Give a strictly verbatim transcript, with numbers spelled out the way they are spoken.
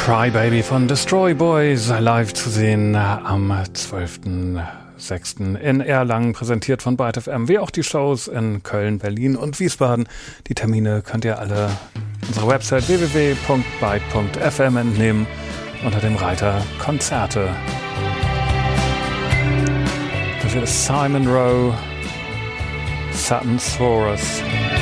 Crybaby von Destroy Boys live zu sehen am zwölften sechsten in Erlangen, präsentiert von Byte F M, wie auch die Shows in Köln, Berlin und Wiesbaden. Die Termine könnt ihr alle unserer Website w w w punkt byte punkt f m entnehmen unter dem Reiter Konzerte. Das hier ist Simon Rowe, Saturn Saurus.